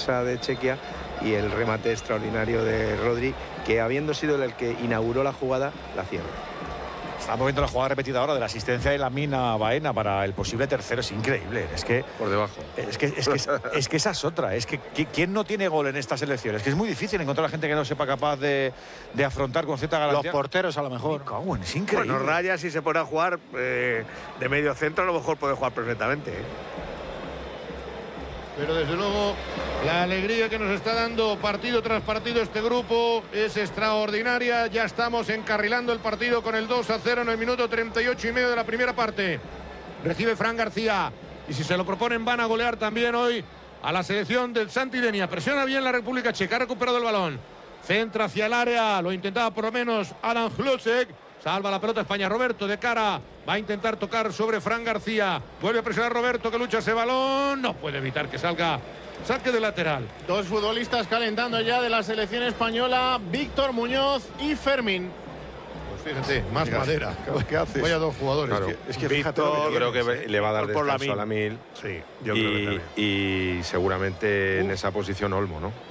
defensa de Chequia y el remate extraordinario de Rodri, que habiendo sido el que inauguró la jugada, la cierra. Estamos viendo la jugada repetida ahora de la asistencia de Lamine Baena para el posible tercero. Es increíble. Es que por debajo. Es que esa es otra. Es que ¿quién no tiene gol en estas elecciones? Es que es muy difícil encontrar a gente que no sepa capaz de afrontar con cierta garantía. Los porteros a lo mejor. Es increíble. Bueno, Raya, si se pone a jugar de medio centro, a lo mejor puede jugar perfectamente. Pero desde luego la alegría que nos está dando partido tras partido este grupo es extraordinaria. Ya estamos encarrilando el partido con el 2-0 en el minuto 38 y medio de la primera parte. Recibe Fran García y si se lo proponen van a golear también hoy a la selección del Santidenia. Presiona bien la República Checa, ha recuperado el balón. Centra hacia el área, lo intentaba por lo menos Adam Hlusek. Salva la pelota España. Roberto de cara. Va a intentar tocar sobre Fran García. Vuelve a presionar Roberto, que lucha ese balón. No puede evitar que salga. Saque de lateral. Dos futbolistas calentando ya de la selección española. Víctor Muñoz y Fermín. Pues fíjate, más madera. ¿Qué haces? Vaya dos jugadores. Claro. Es que fíjate, yo creo que le va a dar descanso a Lamine. Sí, yo creo que y seguramente en esa posición Olmo, ¿no?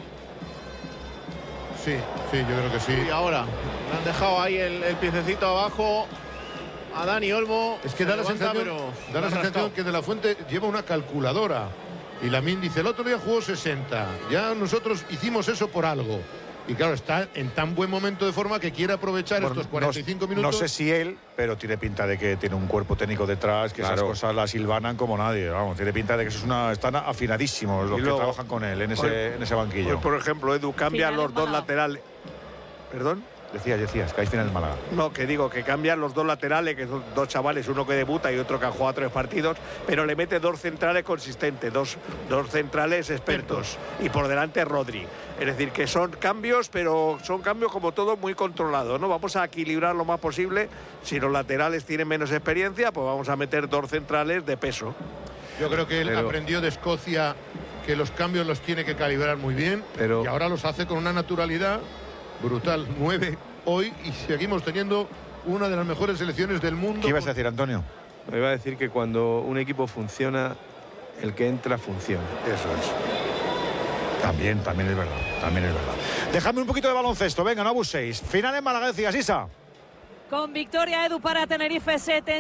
Sí, yo creo que sí. Y ahora le han dejado ahí el piececito abajo a Dani Olmo. Es que da la sensación que De la Fuente lleva una calculadora. Y Lamine dice, el otro día jugó 60. Ya nosotros hicimos eso por algo. Y claro, está en tan buen momento de forma que quiere aprovechar estos 45 minutos. No sé si él, pero tiene pinta de que tiene un cuerpo técnico detrás, que esas cosas las hilvanan como nadie. Vamos, tiene pinta de que eso están afinadísimos los que trabajan con él en ese banquillo. Hoy, por ejemplo, Edu cambia los dos laterales. ¿Perdón? Decías, que hay final en Málaga. No, que digo, que cambian los dos laterales, que son dos chavales, uno que debuta y otro que ha jugado 3 partidos, pero le mete dos centrales consistentes, dos centrales expertos, y por delante Rodri. Es decir, que son cambios, pero son cambios como todo muy controlados, ¿no? Vamos a equilibrar lo más posible. Si los laterales tienen menos experiencia, pues vamos a meter dos centrales de peso. Yo creo que él aprendió de Escocia que los cambios los tiene que calibrar muy bien, y ahora los hace con una naturalidad brutal. 9 hoy y seguimos teniendo una de las mejores selecciones del mundo. ¿Qué ibas a decir, Antonio? Me iba a decir que cuando un equipo funciona, el que entra funciona. Eso es. También es verdad. Dejadme un poquito de baloncesto, venga, no abuséis. Final en Málaga, decías, Isa. Con victoria, Edu, para Tenerife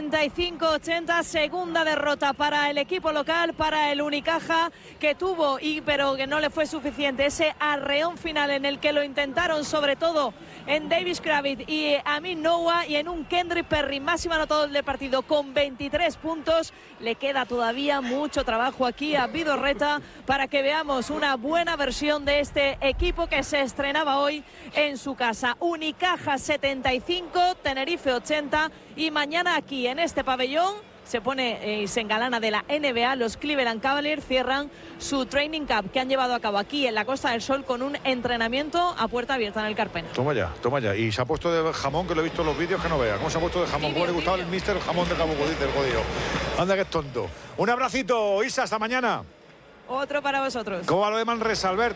75-80, segunda derrota para el equipo local, para el Unicaja, que tuvo, pero que no le fue suficiente, ese arreón final en el que lo intentaron, sobre todo en Davis Kravitz y Amin Noah, y en un Kendrick Perry, máximo anotador del partido, con 23 puntos. Le queda todavía mucho trabajo aquí a Vidorreta para que veamos una buena versión de este equipo que se estrenaba hoy en su casa. Unicaja 75, Tenerife 80, y mañana aquí en este pabellón se pone y se engalana de la NBA. Los Cleveland Cavaliers cierran su training camp que han llevado a cabo aquí en la Costa del Sol con un entrenamiento a puerta abierta en el Carpena. Toma ya. Y se ha puesto de jamón, que lo he visto en los vídeos, que no vea. ¿Cómo se ha puesto de jamón? ¿Cómo le gustaba el mister el jamón de Cabuco? Dice el jodido. Anda que es tonto. Un abracito, Isa, hasta mañana. Otro para vosotros. ¿Cómo va lo de Manresa, Albert?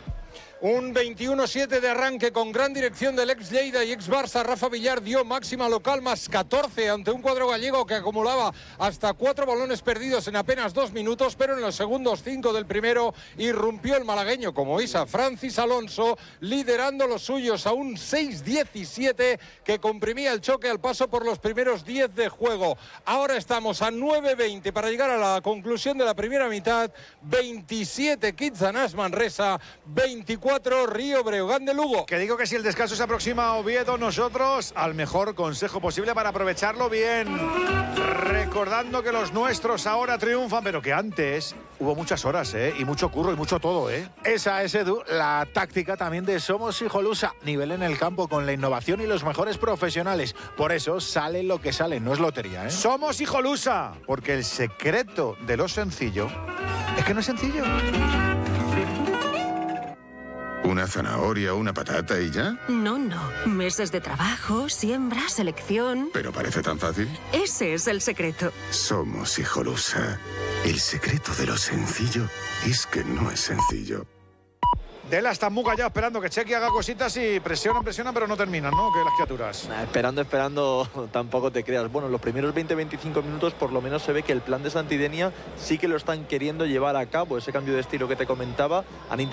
Un 21-7 de arranque con gran dirección del ex Lleida y ex Barça. Rafa Villar dio máxima local más 14 ante un cuadro gallego que acumulaba hasta 4 balones perdidos en apenas 2 minutos, pero en los segundos 5 del primero irrumpió el malagueño como Isa Francis Alonso, liderando los suyos a un 6-17 que comprimía el choque al paso por los primeros 10 de juego. Ahora estamos a 9-20 para llegar a la conclusión de la primera mitad. 27 Kitzanas Manresa, 24 Río Breogán de Lugo. Que digo que si el descanso se aproxima a Oviedo, nosotros al mejor consejo posible para aprovecharlo bien. Recordando que los nuestros ahora triunfan, pero que antes hubo muchas horas, y mucho curro y mucho todo, Esa es, Edu, la táctica también de Somos Hijolusa. Nivel en el campo con la innovación y los mejores profesionales. Por eso sale lo que sale, no es lotería, Somos Hijolusa, porque el secreto de lo sencillo es que no es sencillo. ¿Una zanahoria o una patata y ya? No. Meses de trabajo, siembra, selección. Pero parece tan fácil. Ese es el secreto. Somos Hijolusa. El secreto de lo sencillo es que no es sencillo. De la Estambuca ya esperando que Chequi haga cositas y presionan, pero no terminan, ¿no? Que las criaturas. Esperando, tampoco te creas. Bueno, los primeros 20-25 minutos por lo menos se ve que el plan de Santidenia sí que lo están queriendo llevar a cabo. Ese cambio de estilo que te comentaba, han